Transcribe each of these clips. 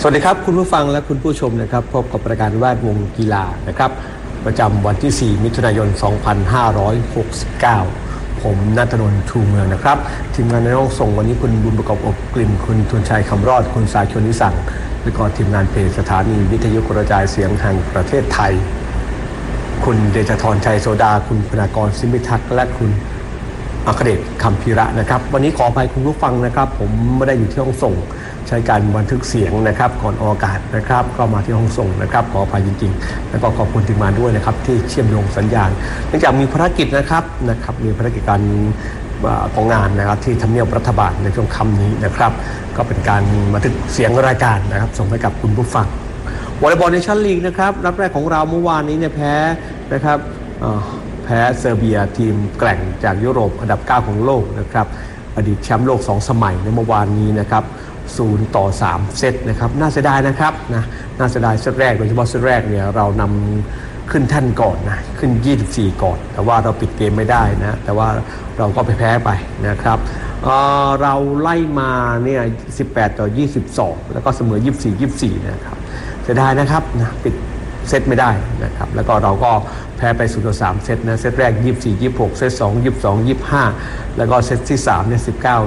สวัสดีครับคุณผู้ฟังและคุณผู้ชมนะครับพบกับรายการแวดวงกีฬานะครับประจำวันที่ 4 มิถุนายน 2569 ผมณัฐนนท์ชูเมืองนะครับทีมงานในห้องส่งวันนี้คุณบุญประกอบอบกลิ่นคุณทุนชัยคำรอดคุณสายชนนิสังและก็ทีมงานเพจสถานีวิทยุกระจายเสียงแห่งประเทศไทยคุณเดชธรชัยโสดาคุณพนากรสิมิทักษ์และคุณอัครเดชคำพีระนะครับวันนี้ขออภัยคุณผู้ฟังนะครับผมไม่ได้อยู่ที่ห้องส่งใช้การบันทึกเสียงนะครับก่อนออกอากาศนะครับก็มาที่ห้องส่งนะครับขออภัยจริงๆแล้วก็ขอบคุณทีมงานด้วยนะครับที่เชื่อมโยงสัญญาณเนื่องจากมีภารกิจนะครับมีภารกิจการของงานนะครับที่ทำเนียบรัฐบาลในช่วงค่ำนี้นะครับก็เป็นการบันทึกเสียงรายการนะครับส่งให้กับคุณผู้ฟังวอลเลย์บอลเนชั่นลีกนะครับนัดแรกของเราเมื่อวานนี้เนี่ยแพ้นะครับแพ้เซอร์เบียทีมแกร่งจากยุโรปอันดับ9ของโลกนะครับอดีตแชมป์โลก2สมัยในเมื่อวานนี้นะครับ0-3 เซตนะครับน่าเสียดายนะครับน่าเสียดายเซตแรกโดยเฉพาะเซตแรกเนี่ยเรานำขึ้นแท่นก่อนนะขึ้น24ก่อนแต่ว่าเราปิดเกมไม่ได้นะแต่ว่าเราก็ไปแพ้ไปนะครับเราไล่มาเนี่ย18-22แล้วก็เสมอ24นะครับเสียดายนะครับปิดเซตไม่ได้นะครับแล้วก็เราก็แพ้ไป0-3 เซตนะเซตแรก24-26เซต2 22-25แล้วก็เซตที่3เนี่ย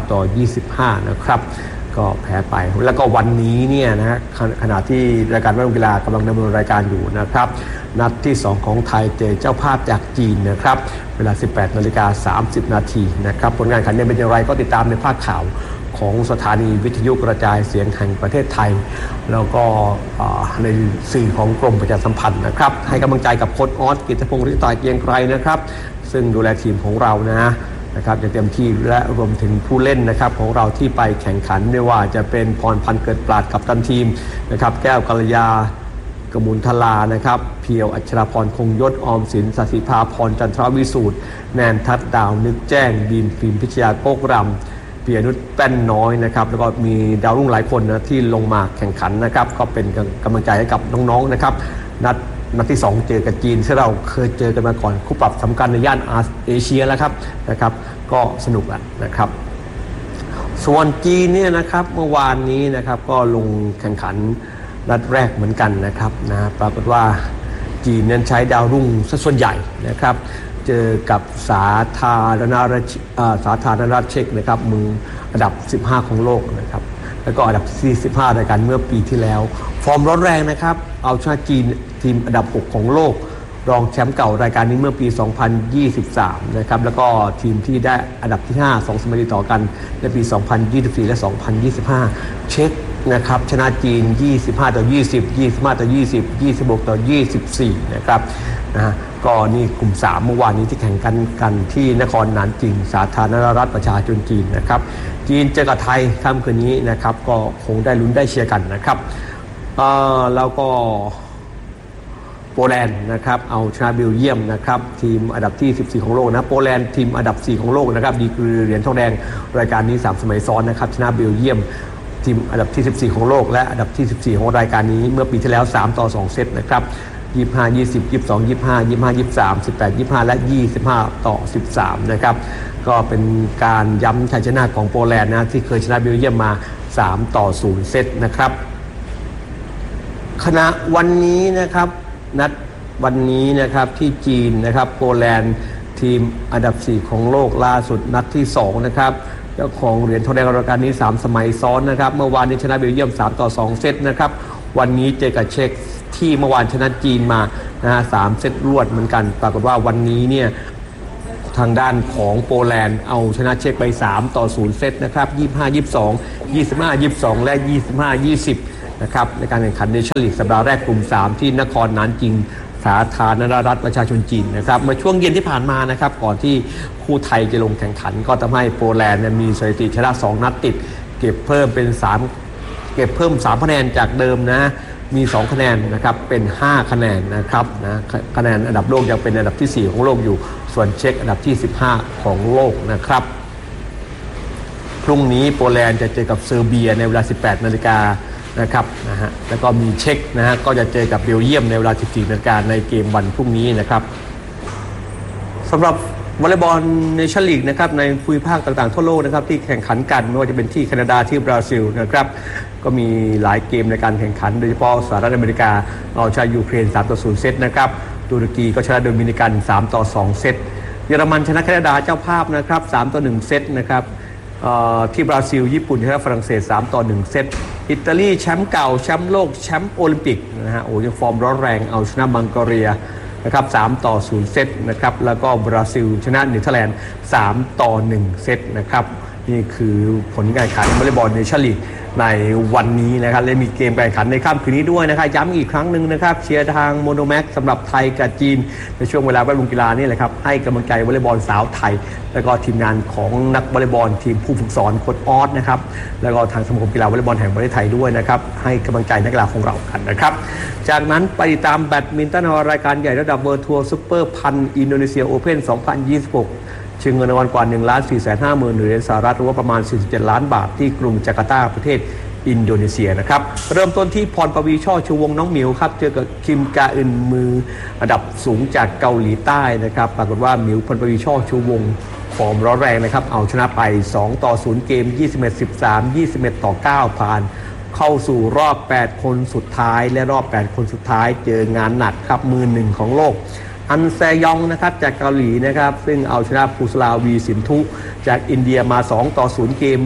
19-25นะครับก็แพ้ไปแล้วก็วันนี้เนี่ยนะฮะขณะที่รายการแวดวงกีฬากำลังดำเนินรายการอยู่นะครับนัดที่2ของไทยเจอเจ้าภาพจากจีนนะครับเวลา 18:30 นาทีนะครับผลงานขันเนี่ยเป็นอย่างไรก็ติดตามในภาคข่าวของสถานีวิทยุกระจายเสียงแห่งประเทศไทยแล้วก็ในสื่อของกรมประชาสัมพันธ์นะครับให้กำลังใจกับโค้ชออสกิตติพงศ์ฤทธิ์ต่อยเกียงไกรนะครับซึ่งดูแลทีมของเรานะครับจะเต็มที่และรวมถึงผู้เล่นนะครับของเราที่ไปแข่งขันไม่ว่าจะเป็นพรพันธ์เกิดปราดกัปตันทีมนะครับแก้วกัลยากมุลทลานะครับเพียวอัชราพรคงยศออมสินสศิภาพรจันทรวิสูตรแนนทัศดาวนึกแจ้งบีมฟิล์มพิชยาโกกรำเปียนุชแป้นน้อยนะครับแล้วก็มีดาวรุ่งหลายคนนะที่ลงมาแข่งขันนะครับก็เป็นกำลังใจให้กับน้องๆนะครับนัดที่2เจอกับจีนที่เราเคยเจอกันมาก่อนคู่ปรับสำคัญในย่านเอเชียแล้วครับนะครับก็สนุกนะครับส่วนจีนเนี่ยนะครับเมื่อวานนี้นะครับก็ลงแข่งขันนัดแรกเหมือนกันนะครับปรากฏว่าจีนนั้นใช้ดาวรุ่งซะส่วนใหญ่นะครับเจอกับสาธารณรัฐเช็กนะครับมืออันดับ15ของโลกนะครับแล้วก็อันดับ45รายการเมื่อปีที่แล้วฟอร์มร้อนแรงนะครับเอาชนะจีนทีมอันดับ6ของโลกรองแชมป์เก่ารายการนี้เมื่อปี 2023นะครับแล้วก็ทีมที่ได้อันดับที่5 2 สมัยติดต่อกันในปี 2024 และ 2025 เช็กนะครับชนะจีน25-20 25-20 26-24นะครับก็นี่กลุ่ม3เมื่อวานนี้ที่แข่งกันที่นครหนานจิงสาธารณรัฐประชาชนจีนนะครับจีนเจอกับไทยค่ำคืนนี้นะครับก็คงได้ลุ้นได้เชียร์กันนะครับแล้วก็โปแลนด์นะครับเอาชนะเบลเยียมนะครับทีมอันดับที่14ของโลกนะโปแลนด์ทีมอันดับ4ของโลกนะครับดีกรีเหรียญทองแดงรายการนี้3สมัยซ้อนนะครับชนะเบลเยียมทีมอันดับที่14ของโลกและอันดับที่14ของรายการนี้เมื่อปีที่แล้ว3-2 เซตนะครับ25-20 22-25 25-23 18-25 และ 25-13 นะครับก็เป็นการย้ำชัยชนะของโปแลนด์นะที่เคยชนะเบลเยียมมา3-0 เซตนะครับขณะวันนี้นะครับนัดวันนี้นะครับที่จีนนะครับโปแลนด์ทีมอันดับ4ของโลกล่าสุดนัดที่2นะครับเจ้าของเหรียญทองแดงรายการนี้3สมัยซ้อนนะครับเมื่อวานนี้ชนะเบลเยียม3-2 เซตนะครับวันนี้เจอกับเช็กที่เมื่อวานชนะจีนมา3 เซตรวดเหมือนกันปรากฏว่าวันนี้เนี่ยทางด้านของโปแลนด์เอาชนะเช็กไป3-0 เซตนะครับ25-22 25-22 และ 25-20นะครับในการแข่งขันเนชั่นลีกสัปดาห์แรกกลุ่ม3ที่นครหนานจิงสาธารณรัฐประชาชนจีนนะครับเมื่อช่วงเย็นที่ผ่านมานะครับก่อนที่คู่ไทยจะลงแข่งขันก็ทำให้โปแลนด์มีสถิติชนะ2 นัดติดเก็บเพิ่ม3คะแนนจากเดิมนะมี2คะแนนนะครับเป็น5คะแนนนะครับคะแนนอันดับโลกยังเป็นอันดับที่4ของโลกอยู่ส่วนเช็กอันดับที่15ของโลกนะครับพรุ่งนี้โปแลนด์จะเจอกับเซอร์เบียในเวลา 18 นาฬิกานะครับแล้วก็มีเช็กก็จะเจอกับเบลเยียมในเวลา 14 นาฬิกาในเกมวันพรุ่งนี้นะครับสำหรับวอลเลย์บอลเนชั่นลีกนะครับในภูมิภาคต่างๆทั่วโลกนะครับที่แข่งขันกันไม่ว่าจะเป็นที่แคนาดาที่บราซิลนะครับก็มีหลายเกมในการแข่งขันโดยเฉพาะสหรัฐอเมริกาเอาชนะยูเครน3-0 เซตนะครับตุรกีก็ชนะโดมินิกัน3-2 เซตเยอรมันชนะแคนาดาเจ้าภาพนะครับ3-1 เซตนะครับที่บราซิลญี่ปุ่นชนะฝรั่งเศส3-1 เซตอิตาลีแชมป์เก่าแชมป์โลกแชมป์โอลิมปิกนะฮะยังฟอร์มร้อนแรงเอาชนะบังการีนะครับ3-0 เซตนะครับแล้วก็บราซิลชนะเนเธอร์แลนด์3-1 เซตนะครับนี่คือผลการแข่งขันวอลเลย์บอลเนชั่นลีกในวันนี้นะครับและมีเกมการแข่งขันในค่ำคืนนี้ด้วยนะครับย้ำอีกครั้งหนึ่งนะครับเชียร์ทางโมโนแม็กสำหรับไทยกับจีนในช่วงเวลาแวดวงกีฬานี่แหละครับให้กำลังใจวอลเลย์บอลสาวไทยแล้วก็ทีมงานของนักวอลเลย์บอลทีมผู้ฝึกสอนโค้ชออสนะครับแล้วก็ทางสมาคมกีฬาวอลเลย์บอลแห่งประเทศไทยด้วยนะครับให้กำลังใจนักกีฬาของเรากันนะครับจากนั้นไปติดตามแบดมินตันรายการใหญ่ระดับเวิลด์ทัวร์ซุปเปอร์พันอินโดนีเซียโอเพ่น 2026ชิงเงินรางวัลกว่า 1,450,000 เหรียญสหรัฐหรือว่าประมาณ47 ล้านบาทที่กรุงจาการ์ตาประเทศอินโดนีเซียนะครับเริ่มต้นที่พรปวีช่อชูวงศ์น้องหมิวครับเจอกับคิมกาอึนมืออันดับสูงจากเกาหลีใต้นะครับปรากฏว่าหมิวพรปวีช่อชูวงศ์ฟอร์มร้อนแรงนะครับเอาชนะไป2-0 เกม 21-13 21-9 ผ่านเข้าสู่รอบ8คนสุดท้ายและรอบ8คนสุดท้ายเจองานหนักครับมือหนึ่งของโลกอันแซยองนะครับจากเกาหลีนะครับซึ่งเอาชนะภูสลาวีสินทุจากอินเดียมา2-0 เกม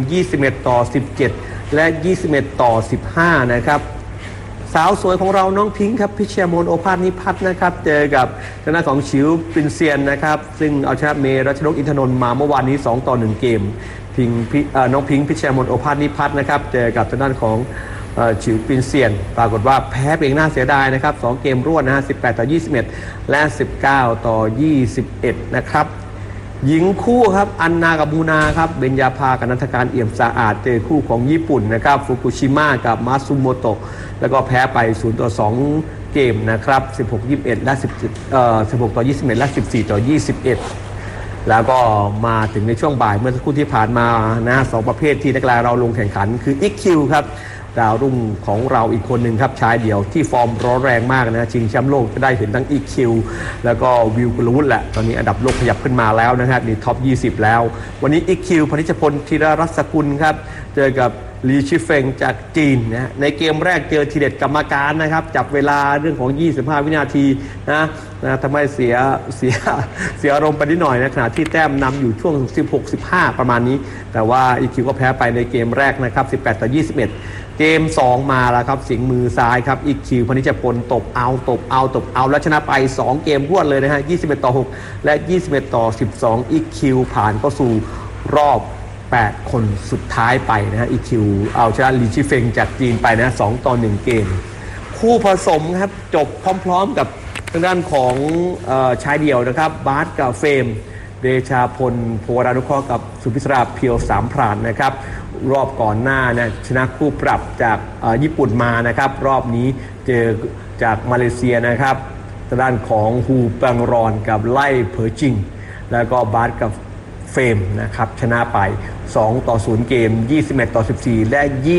21-17 และ 21-15 นะครับสาวสวยของเราน้องพิงค์ครับพิชยามนโอภาสนิพัฒน์นะครับเจอกับทางด้านของชิวปินเซียนนะครับซึ่งเอาชนะเมรัชนกอินทนนท์มาเมื่อวานนี้2-1 เกมน้องพิงค์พิชยามนโอภาสนิพัฒน์นะครับเจอกับทางด้านของชิวปินเซียนปรากฏว่าแพ้เองน่าเสียดายนะครับ2 เกมรวดนะฮะ18-21 และ 19-21 นะครับหญิงคู่ครับอันนากับมูนาครับเบญญาภากับนันทการเอี่ยมสะอาดเจอคู่ของญี่ปุ่นนะครับฟุกุชิมะกับมาซุโมโตะแล้วก็แพ้ไป0-2 เกมนะครับ16-21 และ16-21 และ 14-21 แล้วก็มาถึงในช่วงบ่ายเมื่อสักครู่ที่ผ่านมานะ2ประเภทที่นักกีฬาเราลงแข่งขันคืออิกคิวครับดาวรุ่งของเราอีกคนหนึ่งครับชายเดี่ยวที่ฟอร์มร้อนแรงมากนะชิงแชมป์โลกจะได้เห็นทั้ง EQ แล้วก็วิวกุลวุฒิแหละตอนนี้อันดับโลกขยับขึ้นมาแล้วนะครับนี่ท็อป 20 แล้ววันนี้ EQ พนิชพลธีรรัศกุลครับเจอกับลีชิเฟงจากจีนนะในเกมแรกเจอทีเด็ดกรรมการนะครับจับเวลาเรื่องของ25 วินาทีนะทำให้เสียอารมณ์ไปนิดหน่อยนะขณะที่แต้มนำอยู่ช่วง 16-15 ประมาณนี้แต่ว่า EQ ก็แพ้ไปในเกมแรกนะครับ18-21เกม2มาแล้วครับสิงห์มือซ้ายครับอีกคิวพนิชพลตบเอาแล้วชนะไป2เกมรวดเลยนะฮะ21-6 และ 21-12อีกคิวผ่านเข้าสู่รอบ8คนสุดท้ายไปนะฮะอีกคิวเอาชนะลีชิเฟงจากจีนไปนะ2-1 เกมคู่ผสมครับจบพร้อมๆกับทางด้านของชายเดี่ยวนะครับบาสกับเฟมเดชาพลโพรานุเคราะห์กับสุพิศราเพียวสามพรานนะครับรอบก่อนหน้าเนี่ยชนะคู่ปรับจากญี่ปุ่นมานะครับรอบนี้เจอจากมาเลเซียนะครับทางด้านของฮูปังรอนกับไล่เผอจิงแล้วก็บาสกับเฟมนะครับชนะไป2-0 เกม 21-14 และ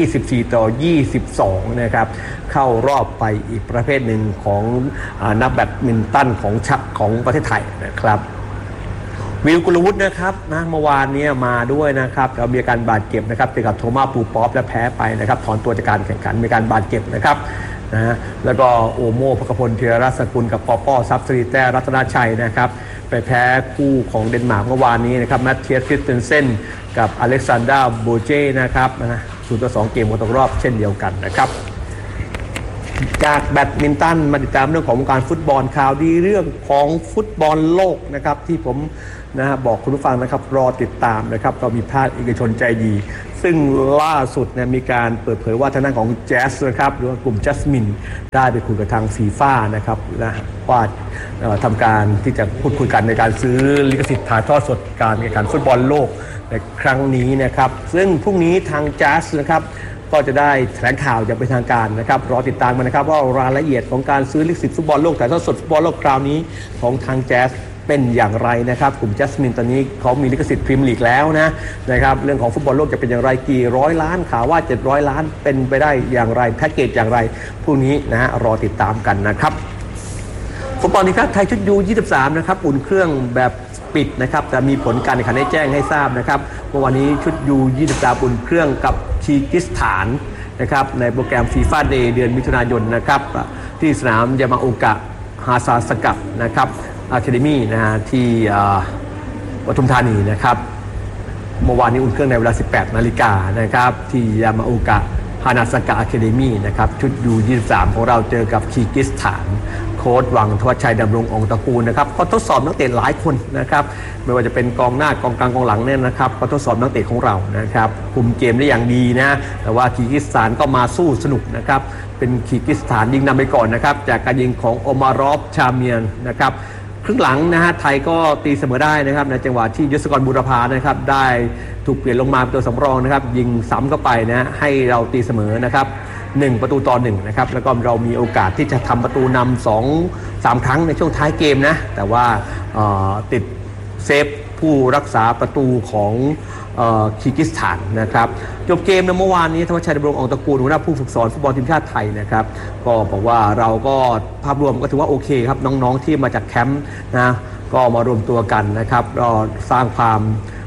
24-22 นะครับเข้ารอบไปอีกประเภทหนึ่งของนักแบดมินตันของประเทศไทยนะครับวิวกุลวุฒินะครับนะเมื่อวานนี้มาด้วยนะครับแล้วมีอาการบาดเจ็บนะครับเจอกับโทมัสปูป๊อปและแพ้ไปนะครับถอนตัวจากการแข่งขันมีการบาดเจ็บนะครับนะแล้วก็โอโม่พกพลธีรรัศกุลกับปอป้อซับสรีแต้รัตนชัยนะครับไปแพ้คู่ของเดนมาร์กเมื่อวานนี้นะครับแมตเทียส คริสเตนเซนกับอเล็กซานดราโบเจนะครับ0-2 เกมตกรอบเช่นเดียวกันนะครับจากแบดมินตันมาติดตามเรื่องของวงการฟุตบอลข่าวดีเรื่องของฟุตบอลโลกนะครับที่ผมบอกคุณผู้ฟังนะครับรอติดตามนะครับเรามีภาคเอกชนใจดีซึ่งล่าสุดเนี่ยมีการเปิดเผยว่าทางด้านของแจ๊สนะครับหรือว่ากลุ่มจัสมินได้ไปคุยกับทางฟีฟ่านะครับนะว่าทำการที่จะพูดคุยกันในการซื้อลิขสิทธิ์ถ่ายทอดสดการแข่งขันฟุตบอลโลกในครั้งนี้นะครับซึ่งพรุ่งนี้ทางแจ๊สนะครับก็จะได้แถลงข่าวอย่างเป็นทางการนะครับรอติดตามกันนะครับว่ารายละเอียดของการซื้อลิขสิทธิ์ฟุตบอลโลกถ่ายทอดสดฟุตบอลโลกคราวนี้ของทางแจ๊สเป็นอย่างไรนะครับกลุ่มจัสมินตอนนี้เขามีลิขสิทธิ์พรีเมียร์ลีกแล้วนะครับเรื่องของฟุตบอลโลกจะเป็นอย่างไรกี่ร้อยล้านข่าวว่า700 ล้านเป็นไปได้อย่างไรแพ็กเกจอย่างไรพรุ่งนี้รอติดตามกันนะครับฟุตบอลทีมชาติไทยชุดยู23นะครับอุ่นเครื่องแบบปิดนะครับแต่มีผลการแข่งขันให้แจ้งให้ทราบนะครับเมื่อวานนี้ชุดยู23อุ่นเครื่องกับคีร์กิสถานนะครับในโปรแกรมฟีฟ่าเดย์เดือนมิถุนายนนะครับที่สนามยามาโอกะฮาซาสกันะครับอะคาเดมี่นะฮะที่ปทุมธานีนะครับเมื่อวานนี้อุ่นเครื่องในเวลา 18 นาฬิกานะครับที่ยามาโอกะฮานาสกะอะคาเดมี่นะครับชุด U23 ของเราเจอกับคีร์กิสถานโค้ชวังทวัชชัยดำรงองค์ตระกูลนะครับก็ทดสอบนักเตะหลายคนนะครับไม่ว่าจะเป็นกองหน้ากองกลางกองหลังเนี่ยนะครับก็ทดสอบนักเตะของเรานะครับคุมเกมได้อย่างดีนะแต่ว่าคีร์กิสถานก็มาสู้สนุกนะครับเป็นคีร์กิสถานยิงนำไปก่อนนะครับจากการยิงของโอมารอฟชาเมียนนะครับครึ่งหลังนะฮะไทยก็ตีเสมอได้นะครับในจังหวะที่ยศกรบุรพานะครับได้ถูกเปลี่ยนลงมาเป็นตัวสำรองนะครับยิงซ้ำเข้าไปนะให้เราตีเสมอนะครับ1-1นะครับแล้วก็เรามีโอกาสที่จะทำประตูนำ2-3 ครั้งในช่วงท้ายเกมนะแต่ว่าติดเซฟผู้รักษาประตูของคีร์กิสถานนะครับจบเกมในเมื่อวานนี้ธวัชชัยดำรงองค์ตระกูลหัวหน้าผู้ฝึกสอนฟุตบอลทีมชาติไทยนะครับก็บอกว่าเราก็ภาพรวมก็ถือว่าโอเคครับน้องๆที่มาจากแคมป์นะก็มารวมตัวกันนะครับก็สร้างความ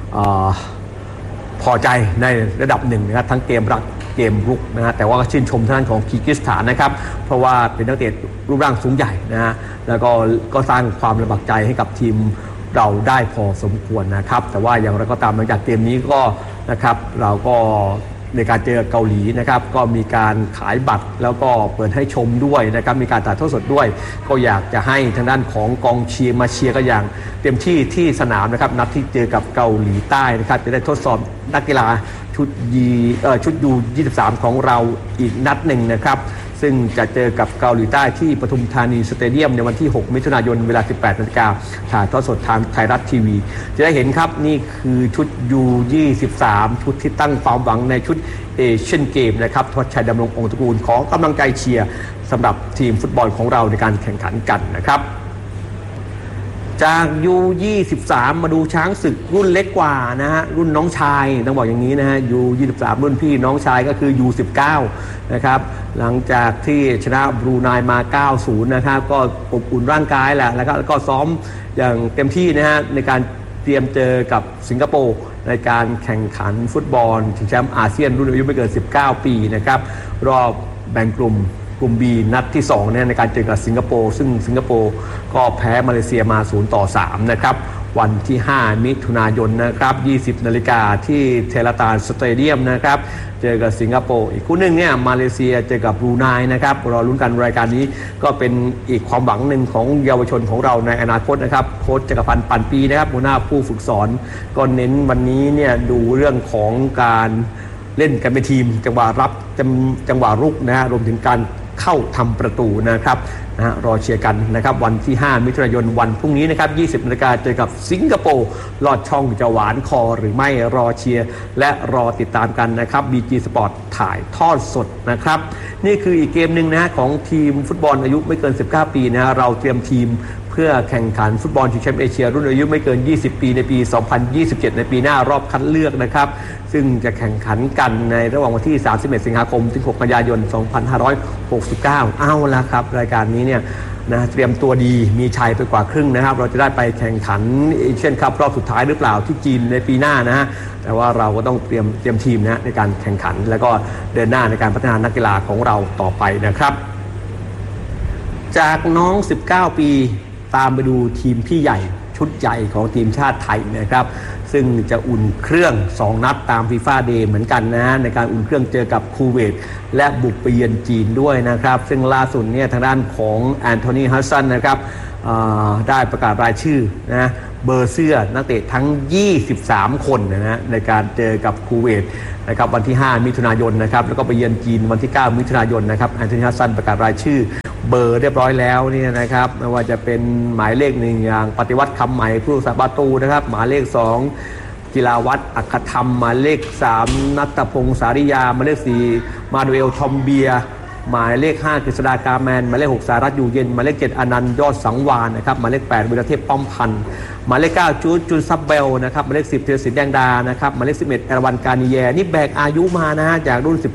พอใจในระดับหนึ่งนะครับทั้งเกมรักเกมรุกนะฮะแต่ว่าก็ชื่นชมท่านของคีร์กิสถานนะครับเพราะว่าเป็นนักเตะรูปร่างสูงใหญ่นะฮะแล้วก็สร้างความลำบากใจให้กับทีมเราได้พอสมควรนะครับแต่ว่าอย่างไรก็ตามหลังจากเกมนี้ก็นะครับเราก็ในการเจอเกาหลีนะครับก็มีการขายบัตรแล้วก็เปิดให้ชมด้วยนะครับมีการถ่ายทอดสดด้วยก็อยากจะให้ทางด้านของกองเชียร์มาเชียร์กันอย่างเต็มที่ที่สนามนะครับนัดที่เจอกับเกาหลีใต้นะครับจะได้ทดสอบนักกีฬาชุดU23ของเราอีกนัดหนึ่งนะครับซึ่งจะเจอกับเกาหลีใต้ที่ปทุมธานีสเตเดียมในวันที่6 มิถุนายนเวลา 18 นาฬิกาถ่ายทอดสดทางไทยรัฐทีวีจะได้เห็นครับนี่คือชุด U23 ชุดที่ตั้งความหวังในชุดเอเชียนเกมนะครับทวัชชัยดำรงองค์ตระกูลของกำลังใจเชียร์สำหรับทีมฟุตบอลของเราในการแข่งขันกันนะครับจาก U23 มาดูช้างศึกรุ่นเล็กกว่านะฮะรุ่นน้องชายต้องบอกอย่างนี้นะฮะ U23 รุ่นพี่น้องชายก็คือ U19 นะครับหลังจากที่ชนะบรูไนมา 9-0 นะครับก็อบอุ่นร่างกายแหละแล้วก็ซ้อมอย่างเต็มที่นะฮะในการเตรียมเจอกับสิงคโปร์ในการแข่งขันฟุตบอลชิงแชมป์อาเซียนรุ่นอายุไม่เกิน 19 ปีนะครับรอบแบ่งกลุ่มB นัดที่2เนี่ยในการเจอกับสิงคโปร์ซึ่งสิงคโปร์ก็แพ้มาเลเซียมา 0-3 นะครับวันที่ 5 มิถุนายนนะครับ 20 นาฬิกาที่เทลตาสเตเดียมนะครับเจอกับสิงคโปร์อีกคู่หนึ่งเนี่ยมาเลเซียเจอกับบรูไนนะครับรอลุ้นกันรายการนี้ก็เป็นอีกความหวังหนึ่งของเยาวชนของเราในอนาคตนะครับโค้ชจักรพันธ์ปั่นปีนะครับหัวหน้าผู้ฝึกสอนก็เน้นวันนี้เนี่ยดูเรื่องของการเล่นกันเป็นทีมจังหวะรับจังหวะรุกนะฮะรวมถึงการเข้าทำประตูนะครับรอเชียร์กันนะครับวันที่ 5 มิถุนายนวันพรุ่งนี้นะครับ 20 นาฬิกาเจอกับสิงคโปร์ลอดช่องจะหวานคอหรือไม่รอเชียร์และรอติดตามกันนะครับ BG Sport ถ่ายทอดสดนะครับนี่คืออีกเกมหนึ่งนะของทีมฟุตบอลอายุไม่เกิน 19 ปีนะเราเตรียมทีมเพื่อแข่งขันฟุตบอลชิงแชมป์เอเชียรุ่นอายุไม่เกิน 20 ปีในปี 2027 ในปีหน้ารอบคัดเลือกนะครับซึ่งจะแข่งขันกันในระหว่างวันที่ 31 สิงหาคมถึง 6 กันยายน 2569 เอาละครับรายการนี้เนี่ยนะเตรียมตัวดีมีชัยไปกว่าครึ่งนะครับเราจะได้ไปแข่งขันเอเชียนคัพรอบสุดท้ายหรือเปล่าที่จีนในปีหน้านะฮะแต่ว่าเราก็ต้องเตรียมทีมนะในการแข่งขันแล้วก็เดินหน้าในการพัฒนานักกีฬาของเราต่อไปนะครับจากน้อง 19 ปีตามไปดูทีมพี่ใหญ่ชุดใหญ่ของทีมชาติไทยนะครับซึ่งจะอุ่นเครื่อง2นัดตามฟีฟ่าเดย์เหมือนกันนะในการอุ่นเครื่องเจอกับคูเวตและบุกไปเยือนจีนด้วยนะครับซึ่งล่าสุดเนี่ยทางด้านของแอนโทนีฮัสซันนะครับได้ประกาศรายชื่อนะเบอร์เสื้อนักเตะทั้ง23คนนะในการเจอกับคูเวตนะครับวันที่ 5 มิถุนายนนะครับแล้วก็ไปเยือนจีนวันที่ 9 มิถุนายนนะครับแอนโทนีฮัสซันประกาศรายชื่อเบอร์เรียบร้อยแล้วนี่นะครับไม่ว่าจะเป็นหมายเลข1อย่างปฏิวัติคำใหม่ผู้รักษาประตูนะครับหมายเลข2กีฬาวัฒน์อัคธรรมหมายเลข3นัตพงษ์สาริยาหมายเลข4มาดูเอลทอมเบียหมายเลข5กฤษฎากาแมนหมายเลข6สารัตอยู่เย็นหมายเลข7อนันต์ยอดสังวานนะครับหมายเลข8วิรเทพป้อมพันธ์หมายเลข9จุนซับเบลนะครับหมายเลข10เทศินแดงดานะครับหมายเลข11เอราวันการนิแยนี่แบกอายุมานะฮะจากรุ่น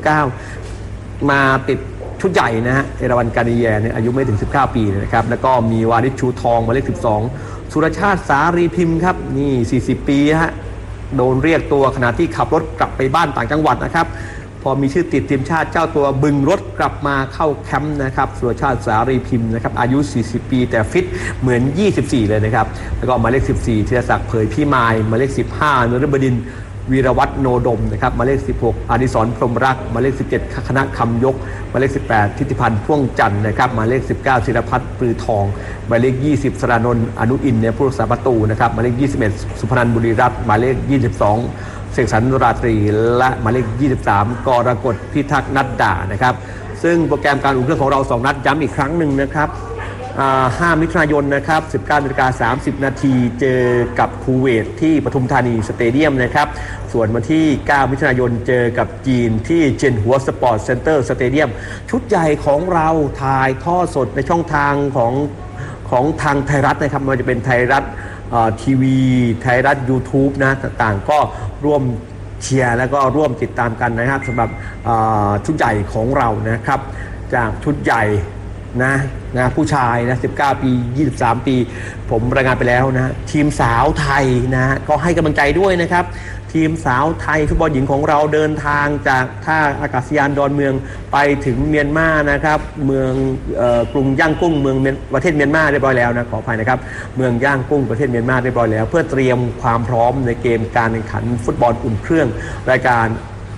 19มาติดชุดใหญ่นะฮะเอราวันการนิแยเนี่ยอายุไม่ถึง19ปีนะครับแล้วก็มีวาริชชูทองหมายเลข12สุรชาติสารีพิมพ์ครับนี่40ปีฮะโดนเรียกตัวขณะที่ขับรถกลับไปบ้านต่างจังหวัดนะครับพอมีชื่อติดทีมชาติเจ้าตัวบึงรถกลับมาเข้าแคมป์นะครับสุรชาติสารีพิมพ์นะครับอายุ 40 ปีแต่ฟิตเหมือน 24 เลยนะครับแล้วก็หมายเลข 14 ธีรศักดิ์เผยพิมายหมายเลข 15 นฤบดินทร์วีรวัฒน์โนดมนะครับหมายเลข 16 อดิศรพรหมรักหมายเลข 17 คณะคำยกหมายเลข 18 ทิติพันธ์พ่วงจันทร์นะครับหมายเลข 19 ศิรพัฒน์ปลือทองหมายเลข 20 สรานนท์อนุอินทร์เนี่ยผู้รักษาประตูนะครับหมายเลข 21 สุพนันท์บุรีรัตน์หมายเลข 22 เสกสรรราตรีและหมายเลข 23 กรกฎพิทักษ์นัดดานะครับซึ่งโปรแกรมการอุ่นเครื่องของเรา2นัดย้ำอีกครั้งหนึ่งนะครับ5 มิถุนายนนะครับ 19:30 น.เจอกับคูเวตที่ปทุมธานีสเตเดียมนะครับส่วนวันที่ 9 มิถุนายนเจอกับจีนที่เจียนหัวสปอร์ตเซ็นเตอร์สเตเดียมชุดใหญ่ของเราถ่ายทอดสดในช่องทางของทางไทยรัฐนะครับไม่ว่าจะเป็นไทยรัฐทีวีไทยรัฐ YouTube นะต่างๆก็ร่วมเชียร์แล้วก็ร่วมติดตามกันนะครับสำหรับชุดใหญ่ของเรานะครับจากชุดใหญ่นะผู้ชายนะ19 ปี 23 ปีผมรายงานไปแล้วนะทีมสาวไทยนะก็ให้กำลังใจด้วยนะครับทีมสาวไทยฟุตบอลหญิงของเราเดินทางจากท่าอากาศยานดอนเมืองไปถึงเมียนมานะครับเมืองกรุงย่างกุ้งเมืองประเทศเมียนมาเรียบร้อยแล้วนะขออภัยนะครับเมืองย่างกุ้งประเทศเมียนมาเรียบร้อยแล้วเพื่อเตรียมความพร้อมในเกมการแข่งขันฟุตบอลอุ่นเครื่องรายการ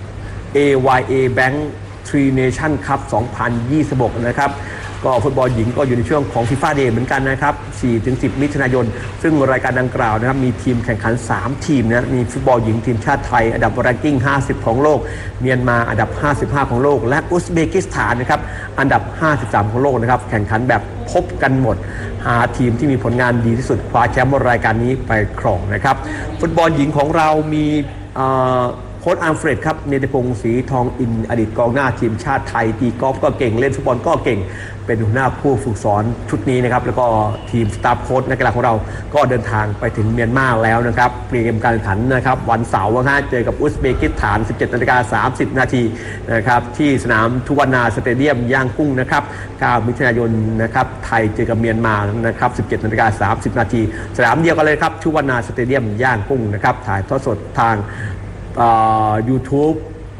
AYA Bank Tri Nation Cup 2026 นะครับก็ฟุตบอลหญิงก็อยู่ในช่วงของ FIFA Day เหมือนกันนะครับ 4-10 มิถุนายนซึ่งรายการดังกล่าวนะครับมีทีมแข่งขัน3ทีมนะมีฟุตบอลหญิงทีมชาติไทยอันดับแรงกิ้ง50ของโลกเมียนมาอันดับ55ของโลกและอุซเบกิสถานนะครับอันดับ53ของโลกนะครับแข่งขันแบบพบกันหมดหาทีมที่มีผลงานดีที่สุดคว้าแชมป์รายการนี้ไปครองนะครับฟุตบอลหญิงของเรามีโค้ชอัลเฟรดครับเนติพงศ์ศรีทองอินอดีตกองหน้าทีมชาติไทยตีกอล์ฟก็เก่งเล่นฟุตบอลก็เก่งเป็นหัวหน้าผู้ฝึกสอนชุดนี้นะครับแล้วก็ทีมสตาฟโค้ชนักกีฬาของเราก็เดินทางไปถึงเมียนมาแล้วนะครับเตรียมการแข่งขันนะครับวันเสาร์เจอกับอุซเบกิสถาน 17:30 น.นะครับที่สนามทุวานาสเตเดียมย่างกุ้งนะครับ 9 มิถุนายนนะครับไทยเจอกับเมียนมานะครับ 17:30 น.สนามเดียวกันเลยครับทุวานาสเตเดียมย่างกุ้งนะครับถ่ายทอดสดทางYouTube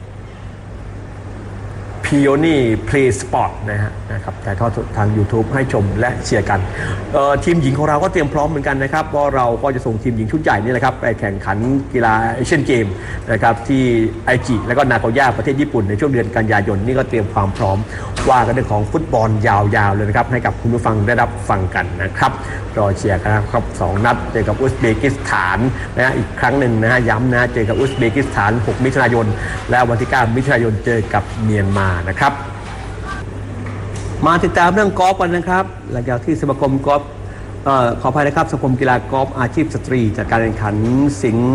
Peony Play Sport นะครับถ่ายทอดสดทาง YouTube ให้ชมและเชียร์กันทีมหญิงของเราก็เตรียมพร้อมเหมือนกันนะครับว่าเราก็จะส่งทีมหญิงชุดใหญ่นี่แหละครับไปแข่งขันกีฬาเอเชียนเกมนะครับที่ไอจิและก็นาโกย่าประเทศญี่ปุ่นในช่วงเดือนกันยายนนี่ก็เตรียมความพร้อมว่ากันเรื่องของฟุตบอลยาวๆเลยนะครับให้กับคุณผู้ฟังได้รับฟังกันนะครับรอเชียร์กันครับ2 นัดเจอกับอุซเบกิสถานนะอีกครั้งหนึ่งนะย้ำนะเจอกับอุซเบกิสถาน 6 มิถุนายนและวันที่ 9 มิถุนายนเจอกับเมียนมานะครับมาติดตามเรื่องกอล์ฟกันนะครับหลังจากที่สมาคมกอล์ฟขออภัยนะครับสมาคมกีฬากอล์ฟอาชีพสตรีจากการแข่งขันสิงห์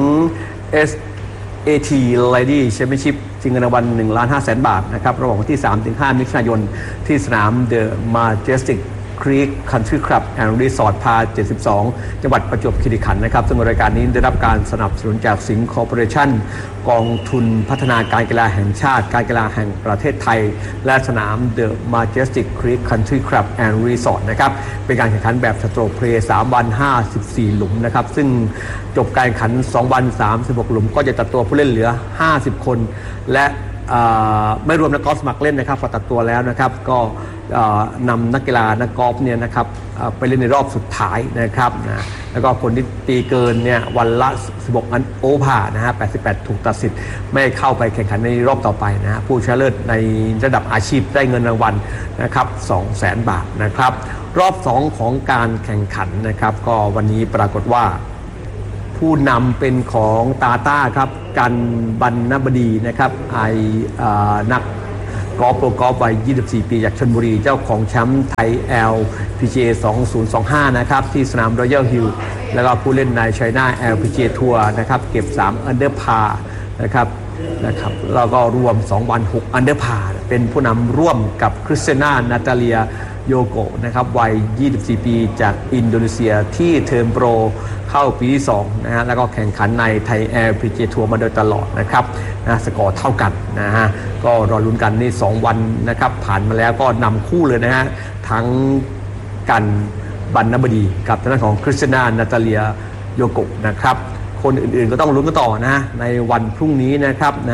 SAT Lady Championship ชิงเงินรางวัล 1,500,000 บาทนะครับระหว่างวันที่ 3-5 มิถุนายนที่สนาม The Majestic Creek Country Club and Resort พา 72 จังหวัดประจวบคีรีขันธ์นะครับซึ่งรายการนี้ได้รับการสนับสนุนจากสิงห์คอร์ปอเรชั่นกองทุนพัฒนาการกีฬาแห่งชาติการกีฬาแห่งประเทศไทยและสนาม The Majestic Creek Country Club and Resort นะครับเป็นการแข่งขันแบบสโตรกเพลย์3 วัน 54 หลุมนะครับซึ่งจบการแข่งขัน2 วัน 36 หลุมก็จะตัดตัวผู้เล่นเหลือ 50 คนและไม่รวมนักกอล์ฟสมัครเล่นนะครับพอตัดตัวแล้วนะครับก็นำนักกีฬานักกอล์ฟเนี่ยนะครับไปเล่นในรอบสุดท้ายนะครับนะแล้วก็คนที่ตีเกินเนี่ยวันละ16อันโอเวอร์นะฮะ88ถูกตัดสิทธิ์ไม่เข้าไปแข่งขันในรอบต่อไปนะฮะผู้ชนะเลิศในระดับอาชีพได้เงินรางวัลนะครับ 200,000 บาทนะครับรอบ2ของการแข่งขันนะครับก็วันนี้ปรากฏว่าผู้นำเป็นของตาต้าครับกันบรรณบดีนะครับนักกอล์ฟโปรกอล์ฟวัย 24 ปีจากชลบุรีเจ้าของแชมป์ไทย LPGA 2025 นะครับที่สนาม Royal Hill แล้วก็ผู้เล่นใน China LPGA Tour นะครับเก็บ3 Under Par นะครับแล้วก็รวม2 วัน 6 Under Par เป็นผู้นำร่วมกับคริสเตียนานาตาเลียโยโกะนะครับวัย 24 ปีจากอินโดนีเซียที่เทิร์นโปรเข้าปีที่2นะฮะแล้วก็แข่งขันในไทย LPGA Tour มาโดยตลอดนะครับนะสกอร์เท่ากันนะฮะก็รอลุ้นกันนี่2 วันนะครับผ่านมาแล้วก็นำคู่เลยนะฮะทั้งกันบรรณบดีกับทางด้านของคริสเตียนานาตาเลียโยโกะนะครับคนอื่นๆก็ต้องลุ้นกันต่อนะในวันพรุ่งนี้นะครับนะ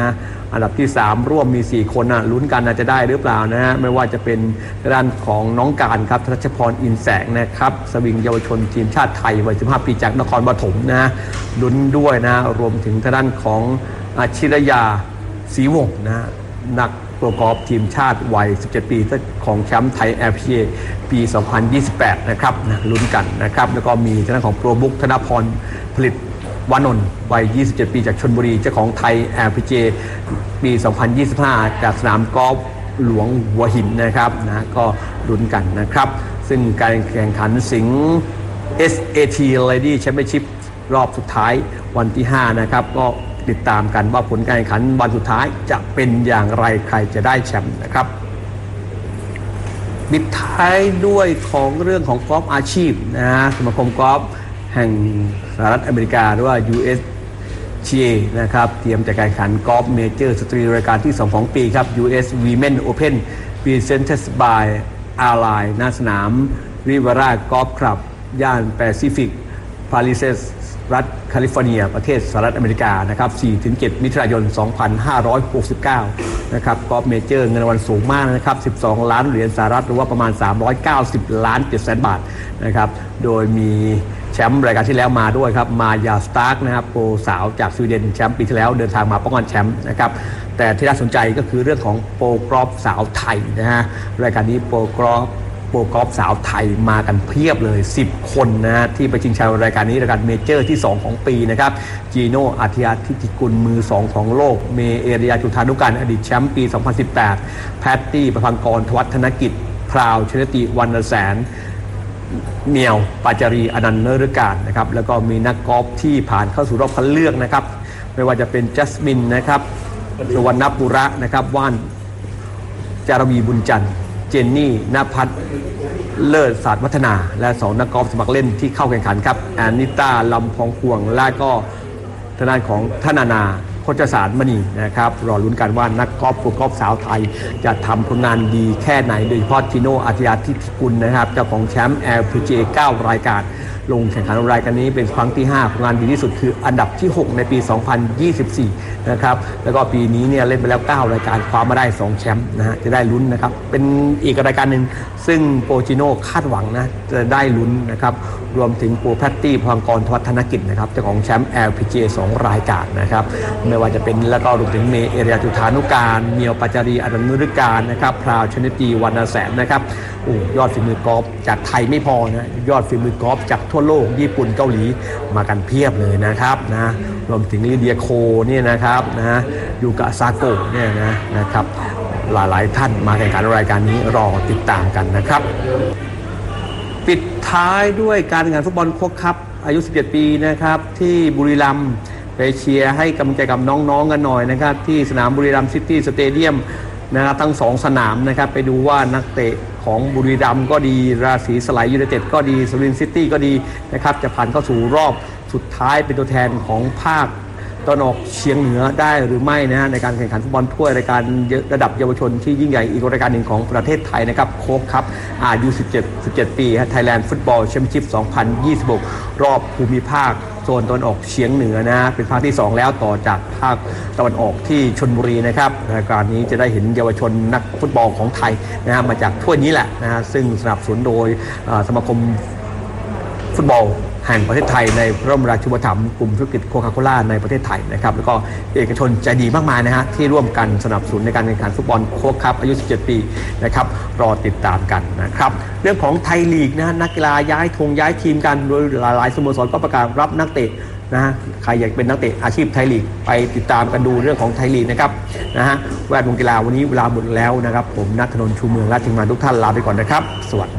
อันดับที่3ร่วมมี4คนลุ้นกันจะได้หรือเปล่านะฮะไม่ว่าจะเป็นด้านของน้องการครับธนชพรอินแสงนะครับสวิงเยาวชนทีมชาติไทยวัย15 ปีจากนครปฐมนะลุ้นด้วยนะรวมถึงด้านของชิรยาศรีวงศ์นะนักโปรกอล์ฟทีมชาติวัย17 ปีของแชมป์ไทย LPGA ปี 2028 นะครับลุ้นกันนะครับแล้วก็มีทางด้านของโปรบุ๊กธนพรผลิตวานนท์วัย 27 ปีจากชลบุรีเจ้าของไทย LPGA ปี 2025 จากสนามกอล์ฟหลวงหัวหินนะครับนะก็ลุ้นกันนะครับซึ่งการแข่งขันสิงห์ SAT Lady Championship รอบสุดท้ายวันที่ 5 นะครับก็ติดตามกันว่าผลการแข่งขันวันสุดท้ายจะเป็นอย่างไรใครจะได้แชมป์นะครับปิดท้ายด้วยของเรื่องของกอล์ฟอาชีพนะฮะสมาคมกอล์ฟแห่งสหรัฐอเมริกาหรือว่า USGA นะครับเตรียมจะแข่งขันกอล์ฟเมเจอร์สตรีรายการที่2ของปีครับ US Women Open Presented by Ally ณสนาม Riviera Golf Club ย่านแปซิฟิกพาลิเซสรัฐแคลิฟอร์เนียประเทศสหรัฐอเมริกานะครับ 4-7 มิถุนายน 2569 นะครับกอล์ฟเมเจอร์เงินรางวัลสูงมากนะครับ12 ล้านเหรียญสหรัฐหรือว่าประมาณ390 ล้าน 700,000 บาทนะครับโดยมีแชมป์รายการที่แล้วมาด้วยครับมายาสตาร์กนะครับโปรสาวจากสวีเดนแชมป์ปีที่แล้วเดินทางมาป้องกันแชมป์นะครับแต่ที่น่าสนใจก็คือเรื่องของโปรกอล์ฟสาวไทยนะฮะรายการนี้โปรกอล์ฟสาวไทยมากันเพียบเลย10 คนนะฮะที่ไปชิงชัยรายการนี้รายการเมเจอร์ที่2ของปีนะครับจีโน่อาทิยาทิติกุลมือ2ของโลกเมเอเรียจุธานุการอดีตแชมป์ปี 2018 แพตตี้ประพังกรทวัฒนกิจพราวชนติวรรณแสนเมียวปาจารีอนันต์เนรการนะครับแล้วก็มีนักกอล์ฟที่ผ่านเข้าสู่รอบคัดเลือกนะครับไม่ว่าจะเป็นจัสมินนะครับสุวรรณปุระนะครับว่านจารวีบุญจันทร์เจนนี่ณภัทรเลิศศาสตร์วัฒนาและ2นักกอล์ฟสมัครเล่นที่เข้าแข่งขันครับแอนนิต้าลำพองพวงและก็ทางด้านของธนานาโคจสารมณีนะครับรอลุ้นกันว่านักกอล์ฟโปรกอล์ฟสาวไทยจะทำผลงานดีแค่ไหนโดยเฉพาะจิโน่อาทิยาทิติกุลนะครับเจ้าของแชมป์ LPGA 9 รายการลงแข่งขันรายการนี้เป็นครั้งที่5ผลงานดีที่สุดคืออันดับที่6ในปี 2024 นะครับแล้วก็ปีนี้เนี่ยเล่นไปแล้ว9รายการคว้ามาได้2แชมป์นะฮะจะได้ลุ้นนะครับเป็นอีกรายการหนึ่งซึ่งโปรจิโน่คาดหวังนะจะได้ลุ้นนะครับรวมถึงโปรแพตตี้พลังกรทวัฒนกิจนะครับเจ้าของแชมป์ LPGA 2 รายการนะครับไม่ว่าจะเป็นแล้วก็รวมถึงเมเอเรียจุธานุการเมียวปาจารีอนันต์นุรการนะครับพราวชนติวรรณแสนนะครับโอ้ยอดฝีมือกอล์ฟจากไทยไม่พอนะยอดฝีมือกอล์ฟจากทั่วโลกญี่ปุ่นเกาหลีมากันเพียบเลยนะครับนะรวมถึงลิเดียโคเนี่ยนะครับนะยูกะซาโกะเนี่ยนะครับหลายๆท่านมาแข่งขันรายการนี้รอติดตามกันนะครับปิดท้ายด้วยการแข่งขันฟุตบอลโค้กคัพอายุ17 ปีนะครับที่บุรีรัมย์ไปเชียร์ให้กำลังใจกับน้องๆกันหน่อยนะครับที่สนามบุรีรัมย์ซิตี้สเตเดียมนะครับทั้ง2สนามนะครับไปดูว่านักเตะของบุรีรัมย์ก็ดีราศีสไลยูไนเต็ดก็ดีสุรินทร์ซิตี้ก็ดีนะครับจะผ่านเข้าสู่รอบสุดท้ายเป็นตัวแทนของภาคตะวันออกเฉียงเหนือได้หรือไม่นะฮะในการแข่งขันฟุตบอลถ้วยรายการระดับเยาวชนที่ยิ่งใหญ่อีกรายการหนึ่งของประเทศไทยนะครับโค้กคัพอายุ17 ปีไทยแลนด์ฟุตบอลแชมเปี้ยนชิพ 2026 รอบภูมิภาคโซนตะวันออกเฉียงเหนือนะเป็นภาคที่2แล้วต่อจากภาคตะวันออกที่ชลบุรีนะครับรายการนี้จะได้เห็นเยาวชนนักฟุตบอลของไทยนะฮะมาจากถ้วยนี้แหละนะฮะซึ่งสนับสนุนโดยสมาคมฟุตบอลแห่งประเทศไทยในพระบรมราชูปถัมภ์กลุ่มธุรกิจโคคาโคล่าในประเทศไทยนะครับแล้วก็เอกชนใจดีมากมายนะฮะที่ร่วมกันสนับสนุนในการแข่งขันฟุตบอลโค้กคัพอายุ17 ปีนะครับรอติดตามกันนะครับเรื่องของไทยลีกนะนักกีฬาย้ายทีมกันโดยหลายๆสโมสรก็ประกาศรับนักเตะนะฮะใครอยากเป็นนักเตะอาชีพไทยลีกไปติดตามกันดูเรื่องของไทยลีกนะครับนะฮะแวดวงกีฬาวันนี้เวลาหมดแล้วนะครับผมณัฐนนท์ชูเมืองและทีมงานทุกท่านลาไปก่อนนะครับสวัสดี